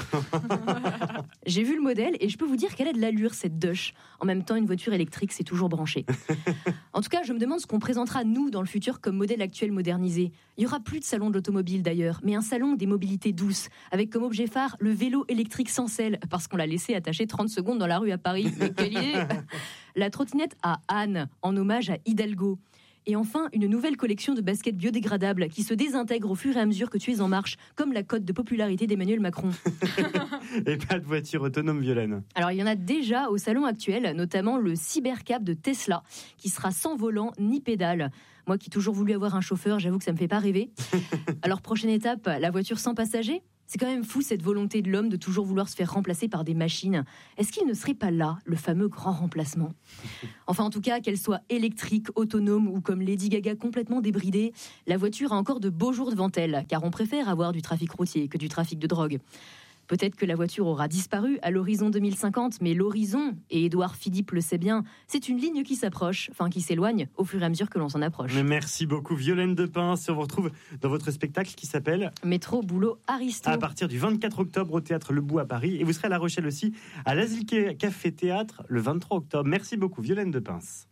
J'ai vu le modèle et je peux vous dire qu'elle a de l'allure, cette Dush. En même temps, une voiture électrique, c'est toujours branché. En tout cas, je me demande ce qu'on présentera, nous, dans le futur, comme modèle actuel modernisé. Il n'y aura plus de salon de l'automobile, d'ailleurs, mais un salon des mobilités douces, avec comme objet phare le vélo électrique sans selle, parce qu'on l'a laissé attaché trente secondes dans la rue à Paris. Mais quelle idée! La trottinette à Anne, en hommage à Hidalgo. Et enfin, une nouvelle collection de baskets biodégradables qui se désintègrent au fur et à mesure que tu es en marche, comme la cote de popularité d'Emmanuel Macron. Et pas de voiture autonome, Violaine. Alors, il y en a déjà au salon actuel, notamment le Cybercab de Tesla, qui sera sans volant ni pédale. Moi qui ai toujours voulu avoir un chauffeur, j'avoue que ça me fait pas rêver. Alors, prochaine étape, la voiture sans passager ? C'est quand même fou cette volonté de l'homme de toujours vouloir se faire remplacer par des machines. Est-ce qu'il ne serait pas là, le fameux grand remplacement ? Enfin, en tout cas, qu'elle soit électrique, autonome ou comme Lady Gaga complètement débridée, la voiture a encore de beaux jours devant elle, car on préfère avoir du trafic routier que du trafic de drogue. Peut-être que la voiture aura disparu à l'horizon deux mille cinquante, mais l'horizon, et Édouard Philippe le sait bien, c'est une ligne qui s'approche, enfin qui s'éloigne au fur et à mesure que l'on s'en approche. Mais merci beaucoup Violaine Depince. On vous retrouve dans votre spectacle qui s'appelle Métro Boulot Aristo. À partir du vingt-quatre octobre au Théâtre Le Bout à Paris. Et vous serez à La Rochelle aussi, à l'Asile Café Théâtre le vingt-trois octobre. Merci beaucoup Violaine Depince.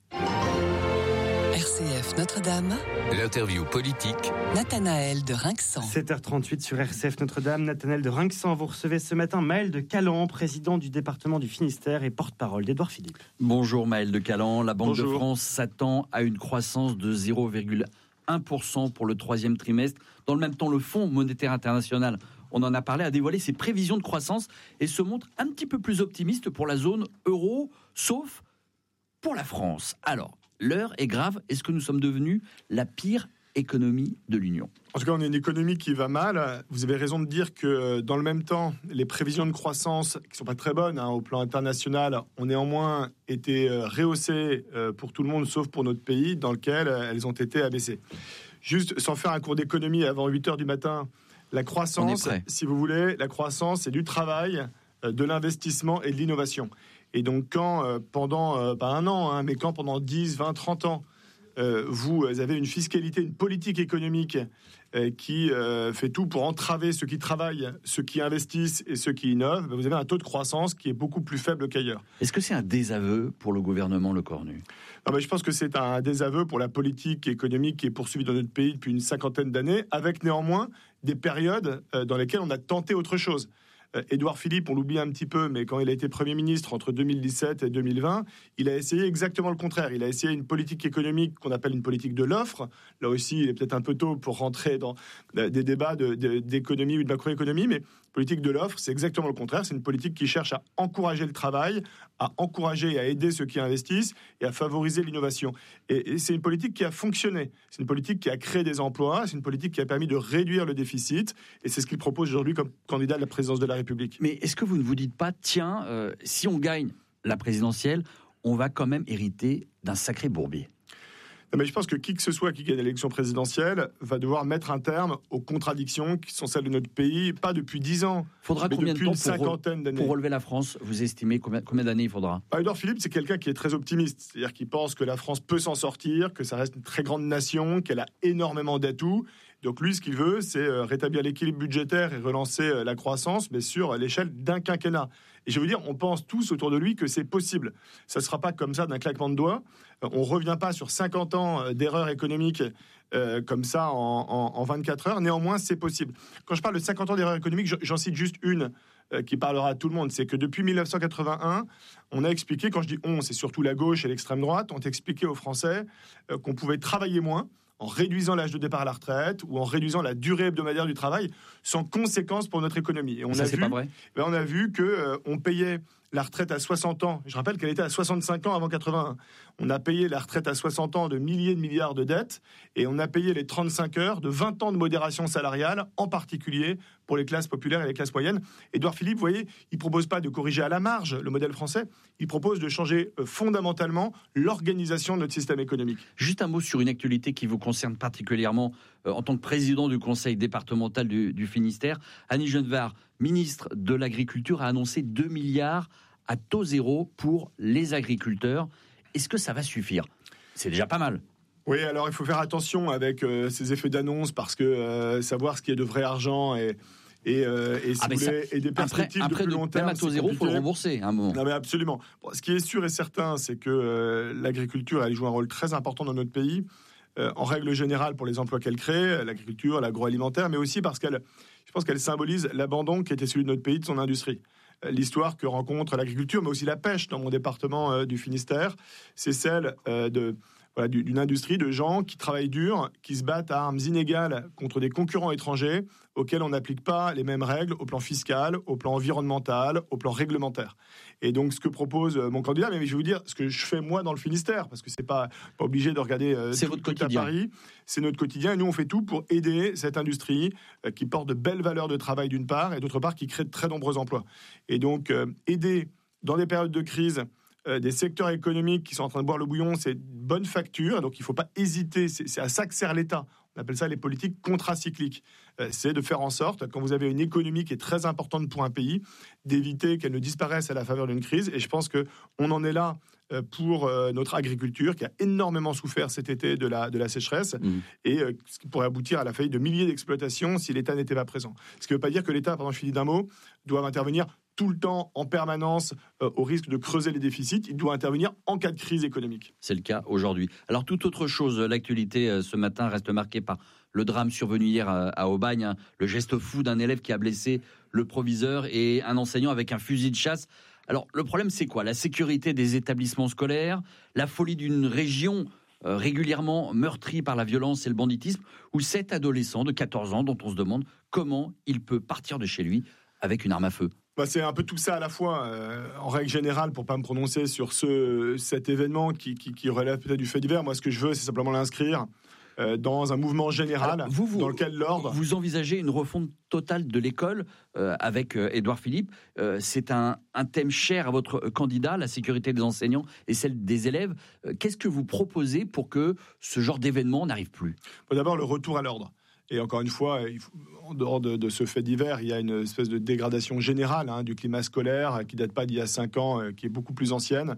R C F Notre-Dame. L'interview politique. Nathanaël de Rinxan. sept heures trente-huit sur R C F Notre-Dame. Nathanaël de Rinxan, vous recevez ce matin Maël de Calan, président du département du Finistère et porte-parole d'Édouard Philippe. Bonjour Maël de Calan. La Banque Bonjour. de France s'attend à une croissance de zéro virgule un pour cent pour le troisième trimestre. Dans le même temps, le Fonds monétaire international, on en a parlé, a dévoilé ses prévisions de croissance et se montre un petit peu plus optimiste pour la zone euro, sauf pour la France. Alors, l'heure est grave. Est-ce que nous sommes devenus la pire économie de l'Union ? En tout cas, on a une économie qui va mal. Vous avez raison de dire que dans le même temps, les prévisions de croissance, qui ne sont pas très bonnes hein, au plan international, ont néanmoins été rehaussées pour tout le monde, sauf pour notre pays, dans lequel elles ont été abaissées. Juste, sans faire un cours d'économie avant huit heures du matin, La croissance, si vous voulez, la croissance, c'est du travail, euh, de l'investissement et de l'innovation. Et donc, quand euh, pendant, euh, pas un an, hein, mais quand pendant dix, vingt, trente ans, euh, vous avez une fiscalité, une politique économique euh, qui euh, fait tout pour entraver ceux qui travaillent, ceux qui investissent et ceux qui innovent, ben vous avez un taux de croissance qui est beaucoup plus faible qu'ailleurs. Est-ce que c'est un désaveu pour le gouvernement Lecornu ? Non, mais je pense que c'est un désaveu pour la politique économique qui est poursuivie dans notre pays depuis une cinquantaine d'années, avec néanmoins des périodes euh, dans lesquelles on a tenté autre chose. Euh, Édouard Philippe, on l'oublie un petit peu, mais quand il a été Premier ministre entre deux mille dix-sept et deux mille vingt, il a essayé exactement le contraire. Il a essayé une politique économique qu'on appelle une politique de l'offre. Là aussi, il est peut-être un peu tôt pour rentrer dans euh, des débats de, de, d'économie ou de macroéconomie, mais politique de l'offre, c'est exactement le contraire. C'est une politique qui cherche à encourager le travail, à encourager et à aider ceux qui investissent et à favoriser l'innovation. Et, et c'est une politique qui a fonctionné. C'est une politique qui a créé des emplois. C'est une politique qui a permis de réduire le déficit. Et c'est ce qu'il propose aujourd'hui comme candidat à la présidence de la République. Mais est-ce que vous ne vous dites pas, tiens, euh, si on gagne la présidentielle, on va quand même hériter d'un sacré bourbier ? Non, mais je pense que qui que ce soit qui gagne l'élection présidentielle va devoir mettre un terme aux contradictions qui sont celles de notre pays, pas depuis dix ans. Faudra combien de temps une cinquantaine d'années. Pour relever la France, vous estimez combien, combien d'années il faudra ? bah, Édouard Philippe, c'est quelqu'un qui est très optimiste. C'est-à-dire qu'il pense que la France peut s'en sortir, que ça reste une très grande nation, qu'elle a énormément d'atouts. Donc lui, ce qu'il veut, c'est rétablir l'équilibre budgétaire et relancer la croissance, mais sur l'échelle d'un quinquennat. Et je veux dire, on pense tous autour de lui que c'est possible. Ça ne sera pas comme ça d'un claquement de doigts. On ne revient pas sur cinquante ans d'erreurs économiques euh, comme ça en, en, en vingt-quatre heures. Néanmoins, c'est possible. Quand je parle de cinquante ans d'erreurs économiques, j'en cite juste une euh, qui parlera à tout le monde. C'est que depuis mille neuf cent quatre-vingt-un, on a expliqué, quand je dis on, c'est surtout la gauche et l'extrême droite, on a expliqué aux Français euh, qu'on pouvait travailler moins en réduisant l'âge de départ à la retraite ou en réduisant la durée hebdomadaire du travail, sans conséquence pour notre économie. Et on ça, a c'est vu, pas vrai. Ben on a vu que euh, on payait la retraite à soixante ans. Je rappelle qu'elle était à soixante-cinq ans avant quatre-vingt-un. On a payé la retraite à soixante ans de milliers de milliards de dettes et on a payé les trente-cinq heures de vingt ans de modération salariale, en particulier pour les classes populaires et les classes moyennes. Édouard Philippe, vous voyez, il ne propose pas de corriger à la marge le modèle français, il propose de changer euh, fondamentalement l'organisation de notre système économique. Juste un mot sur une actualité qui vous concerne particulièrement euh, en tant que président du conseil départemental du, du Finistère. Annie Genevard, ministre de l'Agriculture, a annoncé deux milliards à taux zéro pour les agriculteurs. Est-ce que ça va suffire ? C'est déjà pas mal. Oui, alors il faut faire attention avec euh, ces effets d'annonce parce que euh, savoir ce qui est de vrai argent et, et, euh, et, si ah vous voulez, ça, et des perspectives après, après de plus long terme. Même à taux zéro, il faut le rembourser à un moment. Non, mais absolument. Bon, ce qui est sûr et certain, c'est que euh, l'agriculture, elle joue un rôle très important dans notre pays. Euh, en règle générale, pour les emplois qu'elle crée, l'agriculture, l'agroalimentaire, mais aussi parce qu'elle, je pense qu'elle symbolise l'abandon qui était celui de notre pays, de son industrie. Euh, l'histoire que rencontre l'agriculture, mais aussi la pêche dans mon département euh, du Finistère, c'est celle euh, de... Voilà, d'une industrie de gens qui travaillent dur, qui se battent à armes inégales contre des concurrents étrangers auxquels on n'applique pas les mêmes règles au plan fiscal, au plan environnemental, au plan réglementaire. Et donc, ce que propose mon candidat, mais je vais vous dire ce que je fais moi dans le Finistère, parce que c'est pas, pas obligé de regarder euh, c'est tout, votre tout quotidien. à Paris, c'est notre quotidien. Et nous, on fait tout pour aider cette industrie euh, qui porte de belles valeurs de travail d'une part, et d'autre part, qui crée de très nombreux emplois. Et donc, euh, aider dans des périodes de crise Euh, des secteurs économiques qui sont en train de boire le bouillon, c'est une bonne facture, donc il ne faut pas hésiter, c'est, c'est à ça que sert l'État. On appelle ça les politiques contracycliques. Euh, c'est de faire en sorte, quand vous avez une économie qui est très importante pour un pays, d'éviter qu'elle ne disparaisse à la faveur d'une crise. Et je pense qu'on en est là euh, pour euh, notre agriculture, qui a énormément souffert cet été de la, de la sécheresse, mmh. et euh, ce qui pourrait aboutir à la faillite de milliers d'exploitations si l'État n'était pas présent. Ce qui ne veut pas dire que l'État, pardon, je finis d'un mot, doit intervenir tout le temps, en permanence, euh, au risque de creuser les déficits. Il doit intervenir en cas de crise économique. C'est le cas aujourd'hui. Alors, toute autre chose, l'actualité euh, ce matin reste marquée par le drame survenu hier à, à Aubagne, hein, le geste fou d'un élève qui a blessé le proviseur et un enseignant avec un fusil de chasse. Alors, le problème, c'est quoi ? La sécurité des établissements scolaires, la folie d'une région euh, régulièrement meurtrie par la violence et le banditisme, ou cet adolescent de quatorze ans dont on se demande comment il peut partir de chez lui avec une arme à feu. Bah, c'est un peu tout ça à la fois. Euh, en règle générale, pour ne pas me prononcer sur ce, cet événement qui, qui, qui relève peut-être du fait divers, moi ce que je veux, c'est simplement l'inscrire euh, dans un mouvement général. Alors, vous, vous, dans lequel l'ordre... Vous envisagez une refonte totale de l'école euh, avec euh, Édouard Philippe. Euh, c'est un, un thème cher à votre candidat, la sécurité des enseignants et celle des élèves. Euh, qu'est-ce que vous proposez pour que ce genre d'événement n'arrive plus ? Bon, d'abord, le retour à l'ordre. Et encore une fois, il faut, en dehors de, de ce fait divers, il y a une espèce de dégradation générale hein, du climat scolaire qui date pas d'il y a cinq ans, euh, qui est beaucoup plus ancienne.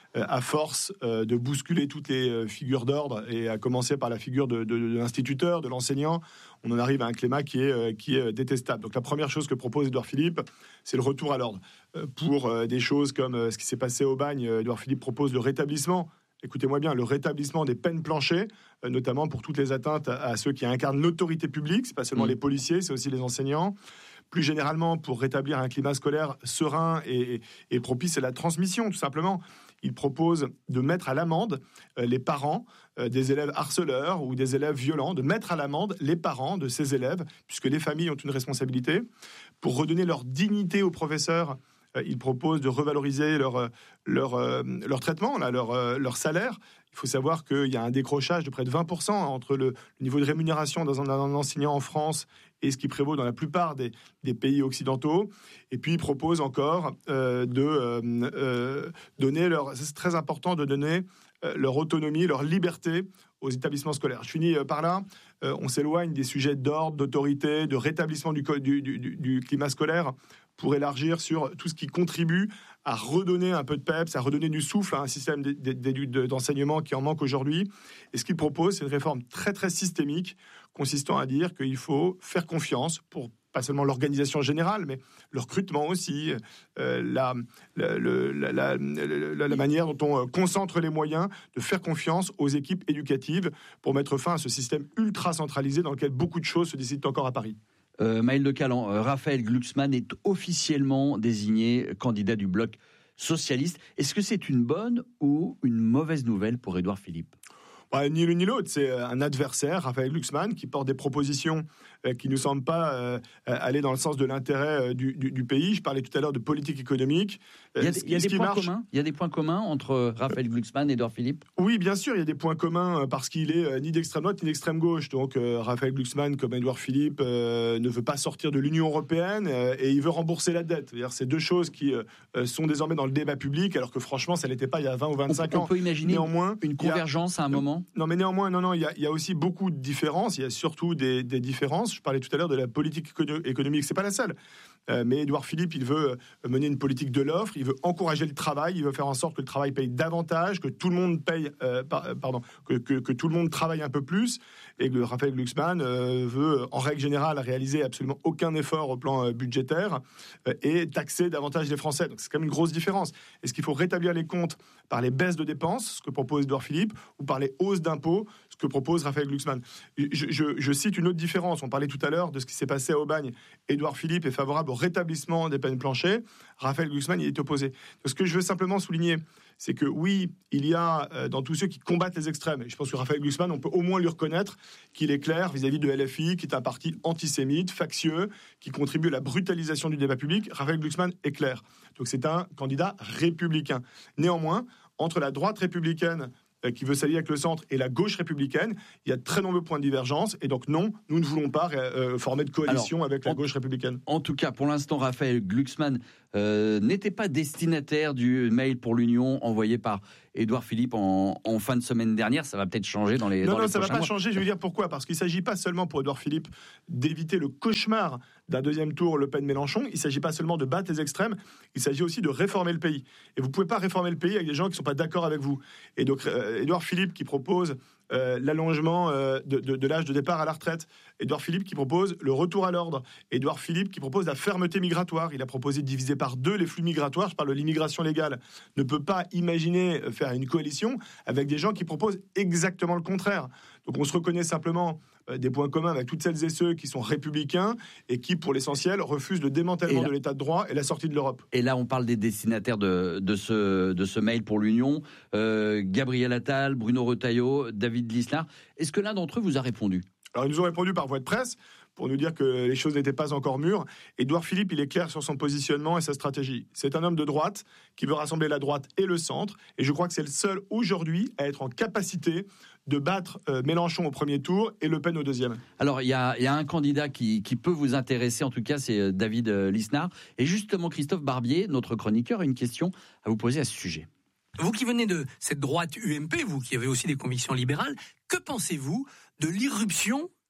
À force euh, de bousculer toutes les euh, figures d'ordre, et à commencer par la figure de, de, de l'instituteur, de l'enseignant, on en arrive à un climat qui est, euh, qui est détestable. Donc la première chose que propose Édouard Philippe, c'est le retour à l'ordre. Euh, pour euh, des choses comme euh, ce qui s'est passé au bagne, euh, Édouard Philippe propose le rétablissement, écoutez-moi bien, le rétablissement des peines planchées, euh, notamment pour toutes les atteintes à, à ceux qui incarnent l'autorité publique, c'est pas seulement mmh. les policiers, c'est aussi les enseignants. Plus généralement, pour rétablir un climat scolaire serein et, et, et propice à la transmission, tout simplement. Il propose de mettre à l'amende euh, les parents euh, des élèves harceleurs ou des élèves violents, de mettre à l'amende les parents de ces élèves, puisque les familles ont une responsabilité. Pour redonner leur dignité aux professeurs, euh, il propose de revaloriser leur, leur, euh, leur traitement, là, leur, euh, leur salaire. Il faut savoir qu'il y a un décrochage de près de vingt pour cent entre le, le niveau de rémunération d'un, d'un enseignant en France et ce qui prévaut dans la plupart des, des pays occidentaux. Et puis, il propose encore euh, de euh, euh, donner leur... C'est très important de donner euh, leur autonomie, leur liberté aux établissements scolaires. Je finis euh, par là. Euh, on s'éloigne des sujets d'ordre, d'autorité, de rétablissement du, du, du, du climat scolaire pour élargir sur tout ce qui contribue à redonner un peu de peps, à redonner du souffle à un système d'enseignement qui en manque aujourd'hui. Et ce qu'il propose, c'est une réforme très, très systémique, consistant à dire qu'il faut faire confiance pour pas seulement l'organisation générale, mais le recrutement aussi, euh, la, la, la, la, la, la manière dont on concentre les moyens, de faire confiance aux équipes éducatives pour mettre fin à ce système ultra centralisé dans lequel beaucoup de choses se décident encore à Paris. Euh, Maëlle de Calan, euh, Raphaël Glucksmann est officiellement désigné candidat du bloc socialiste. Est-ce que c'est une bonne ou une mauvaise nouvelle pour Édouard Philippe ? Bah, ni l'un ni l'autre, c'est un adversaire, Raphaël Glucksmann, qui porte des propositions euh, qui ne semblent pas euh, aller dans le sens de l'intérêt euh, du, du, du pays. Je parlais tout à l'heure de politique économique. Il y a, il y a des points marche... communs. Il y a des points communs entre Raphaël Glucksmann et Édouard Philippe. Oui, bien sûr, il y a des points communs parce qu'il est euh, ni d'extrême droite ni d'extrême gauche. Donc, euh, Raphaël Glucksmann, comme Édouard Philippe, euh, ne veut pas sortir de l'Union européenne euh, et il veut rembourser la dette. C'est-à-dire, c'est deux choses qui euh, sont désormais dans le débat public, alors que franchement, ça l'était pas il y a vingt ou vingt-cinq on, ans. On peut imaginer néanmoins, une convergence a... à un moment. Non, mais néanmoins, non, non, il y a, il y a aussi beaucoup de différences. Il y a surtout des, des différences. Je parlais tout à l'heure de la politique économique. C'est pas la seule. Euh, mais Édouard Philippe, il veut mener une politique de l'offre. Il veut encourager le travail. Il veut faire en sorte que le travail paye davantage, que tout le monde paye, euh, par, pardon, que, que, que tout le monde travaille un peu plus. Et que Raphaël Glucksmann euh, veut, en règle générale, réaliser absolument aucun effort au plan euh, budgétaire euh, et taxer davantage les Français. Donc c'est quand même une grosse différence. Est-ce qu'il faut rétablir les comptes par les baisses de dépenses, ce que propose Édouard Philippe, ou par les hausses d'impôts, ce que propose Raphaël Glucksmann? je, je, je cite une autre différence. On parlait tout à l'heure de ce qui s'est passé à Aubagne. Édouard Philippe est favorable au rétablissement des peines planchées. Raphaël Glucksmann y est opposé. Donc, ce que je veux simplement souligner, c'est que oui, il y a euh, dans tous ceux qui combattent les extrêmes, et je pense que Raphaël Glucksmann, on peut au moins lui reconnaître qu'il est clair vis-à-vis de L F I, qui est un parti antisémite, factieux, qui contribue à la brutalisation du débat public. Raphaël Glucksmann est clair. Donc c'est un candidat républicain. Néanmoins, entre la droite républicaine qui veut s'allier avec le centre et la gauche républicaine, il y a de très nombreux points de divergence. Et donc non, nous ne voulons pas euh, former de coalition Alors, avec la en, gauche républicaine. En tout cas, pour l'instant, Raphaël Glucksmann euh, n'était pas destinataire du mail pour l'Union envoyé par Édouard Philippe en, en fin de semaine dernière. Ça va peut-être changer dans les Non, dans non, les ça ne va pas mois. changer. Je vais dire pourquoi. Parce qu'il ne s'agit pas seulement pour Édouard Philippe d'éviter le cauchemar d'un deuxième tour Le Pen-Mélenchon. Il ne s'agit pas seulement de battre les extrêmes. Il s'agit aussi de réformer le pays. Et vous ne pouvez pas réformer le pays avec des gens qui ne sont pas d'accord avec vous. Et donc, euh, Édouard Philippe qui propose euh, l'allongement euh, de, de, de l'âge de départ à la retraite. Édouard Philippe qui propose le retour à l'ordre. Édouard Philippe qui propose la fermeté migratoire. Il a proposé de diviser par deux les flux migratoires. Je parle de l'immigration légale. Ne peut pas imaginer faire une coalition avec des gens qui proposent exactement le contraire. Donc on se reconnaît simplement euh, des points communs avec toutes celles et ceux qui sont républicains et qui, pour l'essentiel, refusent le démantèlement là, de l'état de droit et la sortie de l'Europe. Et là, on parle des destinataires de, de, ce, de ce mail pour l'Union. Euh, Gabriel Attal, Bruno Retailleau, David Lisnard. Est-ce que l'un d'entre eux vous a répondu ? Alors, ils nous ont répondu par voie de presse pour nous dire que les choses n'étaient pas encore mûres. Édouard Philippe, il est clair sur son positionnement et sa stratégie. C'est un homme de droite qui veut rassembler la droite et le centre. Et je crois que c'est le seul aujourd'hui à être en capacité de battre euh, Mélenchon au premier tour et Le Pen au deuxième. Alors, il y a, y a un candidat qui, qui peut vous intéresser, en tout cas, c'est David Lisnard. Et justement, Christophe Barbier, notre chroniqueur, a une question à vous poser à ce sujet. Vous qui venez de cette droite U M P, vous qui avez aussi des convictions libérales, que pensez-vous de l'irruption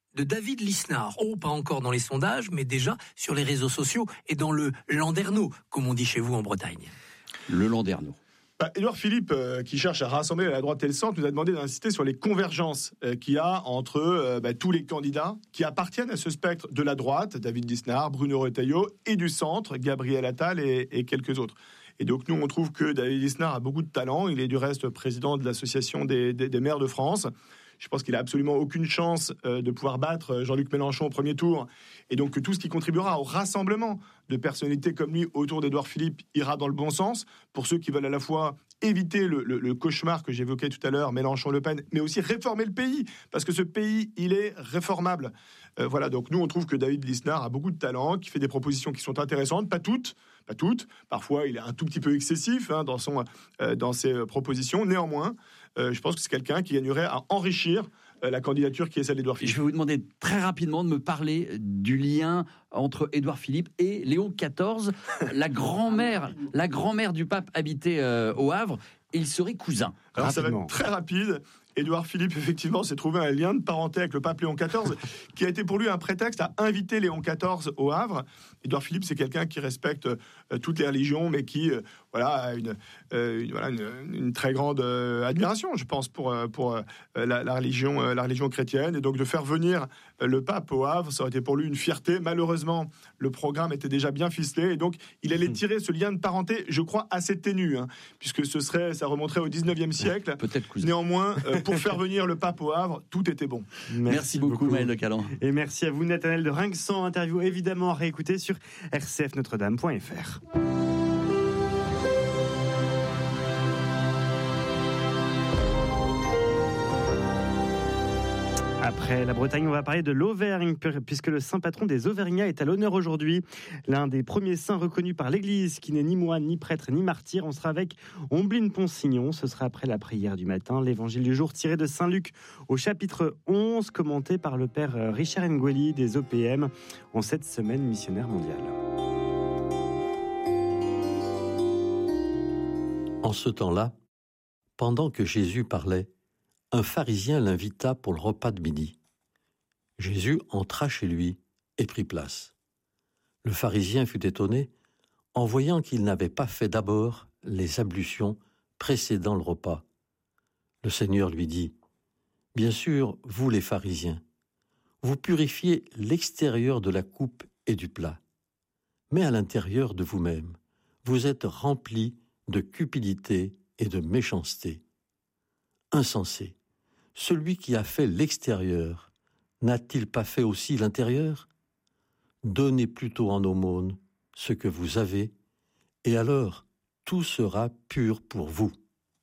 de David Lisnard. Oh, pas encore dans les sondages, mais déjà sur les réseaux sociaux et dans le landerneau, comme on dit chez vous en Bretagne. Le landerneau. Bah, Édouard Philippe, euh, qui cherche à rassembler la droite et le centre, nous a demandé d'insister sur les convergences euh, qu'il y a entre euh, bah, tous les candidats qui appartiennent à ce spectre de la droite, David Lisnard, Bruno Retailleau, et du centre, Gabriel Attal et, et quelques autres. Et donc nous, on trouve que David Lisnard a beaucoup de talent. Il est du reste président de l'association des, des, des maires de France. Je pense qu'il n'a absolument aucune chance euh, de pouvoir battre Jean-Luc Mélenchon au premier tour. Et donc que tout ce qui contribuera au rassemblement de personnalités comme lui autour d'Édouard Philippe ira dans le bon sens pour ceux qui veulent à la fois éviter le, le, le cauchemar que j'évoquais tout à l'heure, Mélenchon-Le Pen, mais aussi réformer le pays, parce que ce pays, il est réformable. Euh, voilà, donc nous, on trouve que David Lisnard a beaucoup de talent, qui fait des propositions qui sont intéressantes, pas toutes, pas toutes. Parfois, il est un tout petit peu excessif hein, dans, son, euh, dans ses propositions. Néanmoins, euh, je pense que c'est quelqu'un qui gagnerait à enrichir la candidature qui est celle d'Édouard Philippe. Je vais vous demander très rapidement de me parler du lien entre Édouard Philippe et Léon quatorze, la grand-mère, la grand-mère du pape habitait euh, au Havre. Ils seraient cousins. Alors ça va être très rapide. Édouard Philippe, effectivement, s'est trouvé un lien de parenté avec le pape Léon quatorze, qui a été pour lui un prétexte à inviter Léon quatorze au Havre. Édouard Philippe, c'est quelqu'un qui respecte euh, toutes les religions, mais qui euh, voilà, a une, euh, une, voilà, une, une très grande euh, admiration, je pense, pour, pour euh, la, la, religion, euh, la religion chrétienne. Et donc de faire venir euh, le pape au Havre, ça aurait été pour lui une fierté. Malheureusement, le programme était déjà bien ficelé, et donc il allait tirer ce lien de parenté, je crois, assez ténu, hein, puisque ce serait, ça remonterait au dix-neuvième siècle. Peut-être cousin. Néanmoins, euh, pour faire venir le pape au Havre, tout était bon. Merci, merci beaucoup, Maël Le Calan. Et merci à vous, Nathanaël de Rinxan. Interview évidemment à réécouter sur r c f notre dame point f r. Après la Bretagne, on va parler de l'Auvergne, puisque le saint patron des Auvergnats est à l'honneur aujourd'hui. L'un des premiers saints reconnus par l'Église, qui n'est ni moine, ni prêtre, ni martyr. On sera avec Ombline Ponsignon. Ce sera après la prière du matin. L'évangile du jour tiré de Saint Luc au chapitre onze, commenté par le père Richard Ngueli des O P M en cette semaine missionnaire mondiale. En ce temps-là, pendant que Jésus parlait, un pharisien l'invita pour le repas de midi. Jésus entra chez lui et prit place. Le pharisien fut étonné en voyant qu'il n'avait pas fait d'abord les ablutions précédant le repas. Le Seigneur lui dit : « Bien sûr, vous les pharisiens, vous purifiez l'extérieur de la coupe et du plat, mais à l'intérieur de vous-même, vous êtes remplis de cupidité et de méchanceté. Insensé, celui qui a fait l'extérieur, n'a-t-il pas fait aussi l'intérieur ? Donnez plutôt en aumône ce que vous avez, et alors tout sera pur pour vous.